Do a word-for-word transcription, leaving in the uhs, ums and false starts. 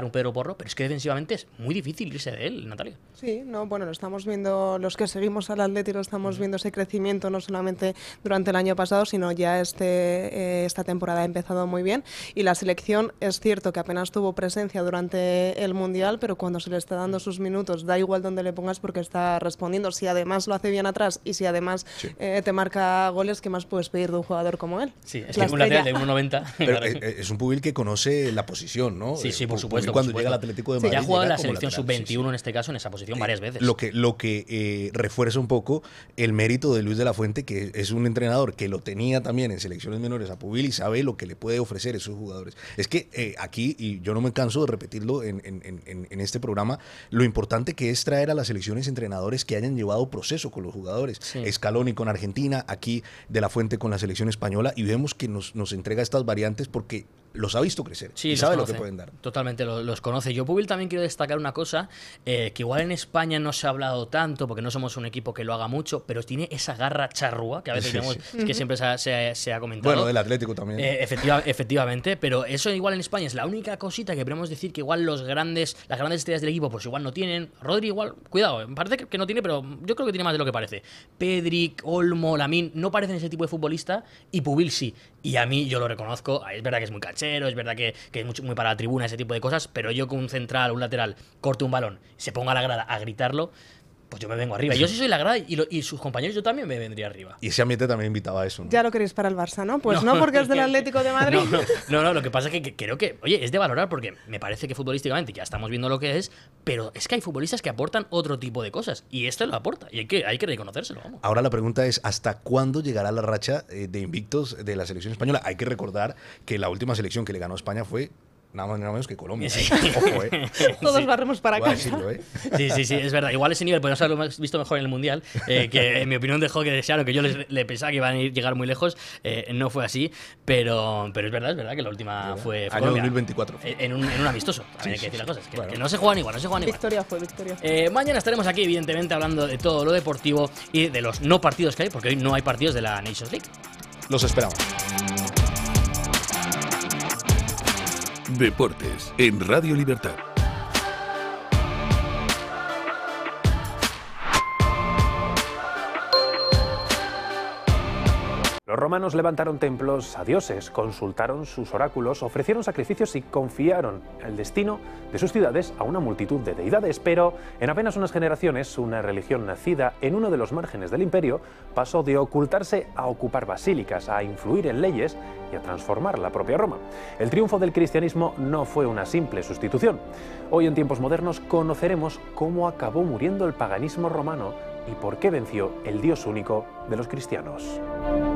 un Pedro Porro, pero es que defensivamente es muy difícil irse de él, Natalia. Sí, no, bueno, lo estamos viendo, los que seguimos al Atleti lo estamos uh-huh. viendo ese crecimiento no solamente durante el año pasado, sino ya este, eh, esta temporada ha empezado muy bien, y la selección es cierto que apenas tuvo presencia durante el Mundial, pero cuando se le está dando sus minutos, da igual donde le pongas porque está respondiendo. Si además lo hace bien atrás y si además sí. eh, te marca goles, ¿qué más puedes pedir de un jugador como él? Sí, es que un lateral de uno noventa. Pero es, es un Pubil que conoce la posición, ¿no? Sí, sí, por supuesto. Cuando por supuesto. llega al Atlético de Madrid. Sí, ya ha jugado en la selección lateral, sub veintiuno sí, sí. en este caso, en esa posición, eh, varias veces. Lo que, lo que eh, refuerza un poco el mérito de Luis de la Fuente, que es un entrenador que lo tenía también en selecciones menores a Pubil y sabe lo que le puede ofrecer a esos jugadores. Es que eh, aquí, y yo no me canso de repetirlo en, en, en, en este programa, lo importante que es traer a las selecciones entrenadores que hayan llevado proceso con los jugadores. Sí. Scaloni con Argentina, aquí de la Fuente con la selección española, y vemos que nos, nos entrega estas variantes porque los ha visto crecer sí, y sabe lo que pueden dar. Totalmente, los, los conoce. Yo, Pubil, también quiero destacar una cosa, eh, que igual en España no se ha hablado tanto, porque no somos un equipo que lo haga mucho, pero tiene esa garra charrúa, que a veces sí, digamos, sí. Es que siempre se ha, se, se ha comentado. Bueno, del Atlético también. Eh, efectiva, efectivamente, pero eso igual en España es la única cosita que podemos decir que igual los grandes, las grandes estrellas del equipo, pues igual no tienen. Rodri igual, cuidado, me parece que no tiene, pero yo creo que tiene más de lo que parece. Pedri, Olmo, Lamine, no parecen ese tipo de futbolista, y Pubil sí. Y a mí, yo lo reconozco, es verdad que es muy canchero, es verdad que, que es muy, muy para la tribuna, ese tipo de cosas, pero yo con un central, un lateral, corte un balón, se ponga a la grada a gritarlo, pues yo me vengo arriba. Yo sí soy la grada y, lo, y sus compañeros yo también me vendría arriba. Y ese ambiente también invitaba a eso, ¿no? Ya lo queréis para el Barça, ¿no? Pues no, no porque es del Atlético de Madrid. No, no, no, no, lo que pasa es que, que creo que, oye, es de valorar porque me parece que futbolísticamente ya estamos viendo lo que es, pero es que hay futbolistas que aportan otro tipo de cosas y este lo aporta y hay que, hay que reconocérselo. Vamos. Ahora la pregunta es, ¿hasta cuándo llegará la racha de invictos de la selección española? Hay que recordar que la última selección que le ganó a España fue nada más nada menos que Colombia. Sí. Ojo, ¿eh? Todos sí. barremos para acá. Decirlo, ¿eh? Sí, sí, sí, es verdad. Igual ese nivel podemos haberlo visto mejor en el Mundial, eh, que en mi opinión dejó que desear, que yo les, le pensaba que iban a ir, llegar muy lejos, eh, no fue así, pero, pero es verdad, es verdad que la última fue, fue año Colombia, dos mil veinticuatro. Fue. En, un, en un amistoso, también sí, hay que sí, decir sí. las cosas, que, bueno. que no se juegan igual, no se juegan igual. Victoria fue, victoria fue. Eh, mañana estaremos aquí, evidentemente, hablando de todo lo deportivo y de los no partidos que hay, porque hoy no hay partidos de la Nations League. Los esperamos. Deportes en Radio Libertad. Los romanos levantaron templos a dioses, consultaron sus oráculos, ofrecieron sacrificios y confiaron el destino de sus ciudades a una multitud de deidades. Pero en apenas unas generaciones, una religión nacida en uno de los márgenes del imperio pasó de ocultarse a ocupar basílicas, a influir en leyes y a transformar la propia Roma. El triunfo del cristianismo no fue una simple sustitución. Hoy, en tiempos modernos, conoceremos cómo acabó muriendo el paganismo romano y por qué venció el Dios único de los cristianos.